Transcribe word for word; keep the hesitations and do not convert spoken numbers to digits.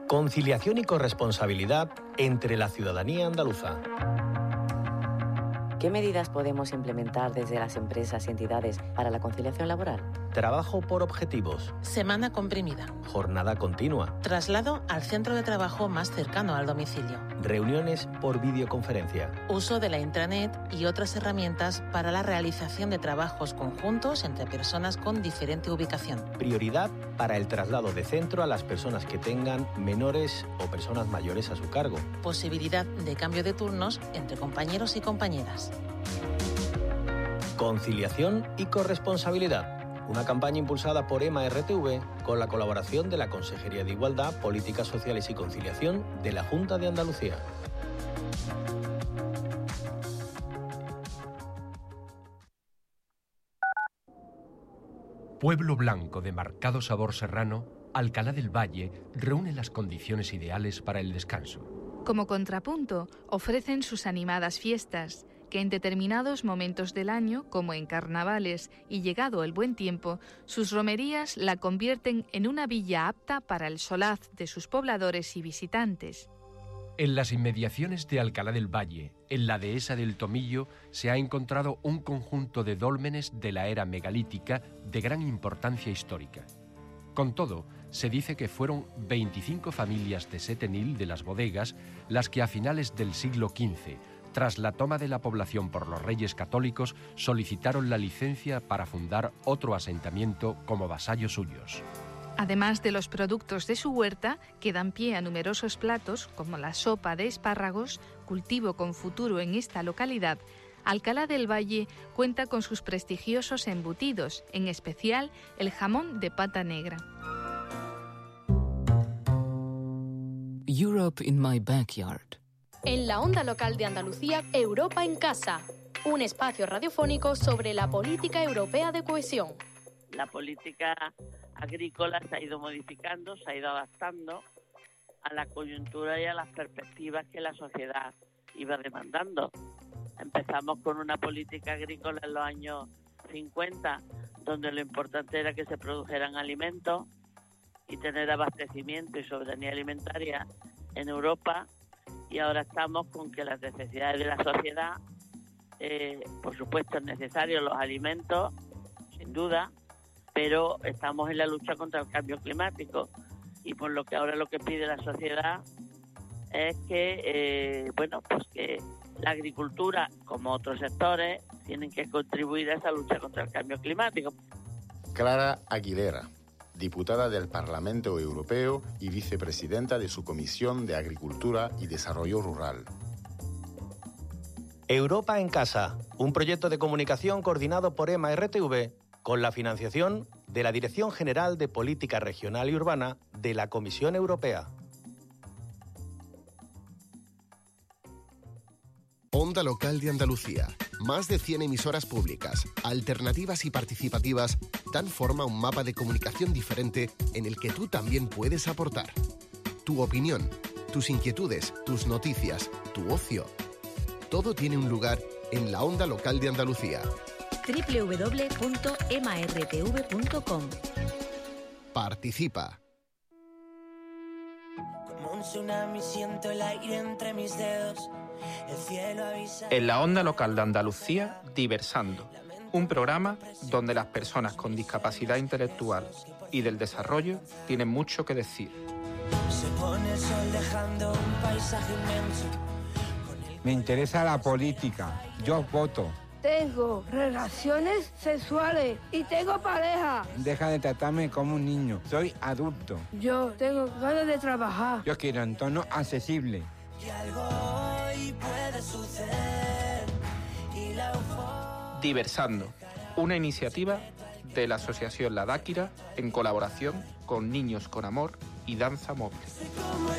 Conciliación y corresponsabilidad entre la ciudadanía andaluza. ¿Qué medidas podemos implementar desde las empresas y entidades para la conciliación laboral? Trabajo por objetivos. Semana comprimida. Jornada continua. Traslado al centro de trabajo más cercano al domicilio. Reuniones por videoconferencia. Uso de la intranet y otras herramientas para la realización de trabajos conjuntos entre personas con diferente ubicación. Prioridad para el traslado de centro a las personas que tengan menores o personas mayores a su cargo. Posibilidad de cambio de turnos entre compañeros y compañeras. Conciliación y corresponsabilidad. Una campaña impulsada por EMA R T V con la colaboración de la Consejería de Igualdad, Políticas Sociales y Conciliación de la Junta de Andalucía. Pueblo blanco de marcado sabor serrano, Alcalá del Valle reúne las condiciones ideales para el descanso. Como contrapunto, ofrecen sus animadas fiestas, que en determinados momentos del año, como en carnavales y llegado el buen tiempo, sus romerías la convierten en una villa apta para el solaz de sus pobladores y visitantes. En las inmediaciones de Alcalá del Valle, en la dehesa del Tomillo, se ha encontrado un conjunto de dólmenes de la era megalítica de gran importancia histórica. Con todo, se dice que fueron veinticinco familias de Setenil de las Bodegas las que a finales del siglo quince, tras la toma de la población por los reyes católicos, solicitaron la licencia para fundar otro asentamiento como vasallos suyos. Además de los productos de su huerta, que dan pie a numerosos platos, como la sopa de espárragos, cultivo con futuro en esta localidad, Alcalá del Valle cuenta con sus prestigiosos embutidos, en especial el jamón de pata negra. Europe in my backyard. En la onda local de Andalucía, Europa en casa, un espacio radiofónico sobre la política europea de cohesión. La política agrícola se ha ido modificando, se ha ido adaptando a la coyuntura y a las perspectivas que la sociedad iba demandando. Empezamos con una política agrícola en los años cincuenta, donde lo importante era que se produjeran alimentos y tener abastecimiento y soberanía alimentaria en Europa. Y ahora estamos con que las necesidades de la sociedad, eh, por supuesto es necesario los alimentos, sin duda, pero estamos en la lucha contra el cambio climático y por lo que ahora lo que pide la sociedad es que, eh, bueno, pues que la agricultura, como otros sectores, tienen que contribuir a esa lucha contra el cambio climático. Clara Aguilera, diputada del Parlamento Europeo y vicepresidenta de su Comisión de Agricultura y Desarrollo Rural. Europa en Casa, un proyecto de comunicación coordinado por EMA R T V con la financiación de la Dirección General de Política Regional y Urbana de la Comisión Europea. Onda Local de Andalucía. Más de cien emisoras públicas, alternativas y participativas, dan forma a un mapa de comunicación diferente en el que tú también puedes aportar. Tu opinión, tus inquietudes, tus noticias, tu ocio. Todo tiene un lugar en la Onda Local de Andalucía. doble u doble u doble u punto ema erre te ve punto com. Participa. Como un tsunami siento el aire entre mis dedos. El cielo avisa. En la Onda Local de Andalucía, Diversando, un programa donde las personas con discapacidad intelectual y del desarrollo tienen mucho que decir. Se pone el sol dejando un paisaje inmenso. Me interesa la política, yo voto. Tengo relaciones sexuales y tengo pareja. Deja de tratarme como un niño, soy adulto. Yo tengo ganas de trabajar. Yo quiero entorno accesible. Y algo hoy puede suceder. Y la euforia... Diversando, una iniciativa de la Asociación La Dáquira en colaboración con Niños con Amor y Danza Móvil.